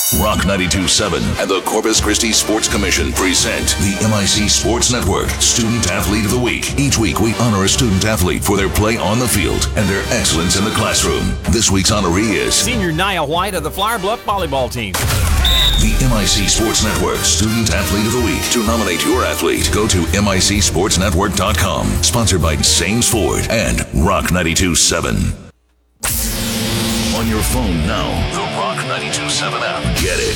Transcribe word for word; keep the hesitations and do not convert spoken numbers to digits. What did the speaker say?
Rock ninety-two point seven and the Corpus Christi Sports Commission present the M I C Sports Network Student Athlete of the Week. Each week, we honor a student athlete for their play on the field and their excellence in the classroom. This week's honoree is Senior Nia White of the Flower Bluff volleyball team. The M I C Sports Network Student Athlete of the Week. To nominate your athlete, go to M I C sports network dot com. Sponsored by Sames Ford and Rock ninety-two point seven. On your phone now, the Rock ninety-two point seven app. Get it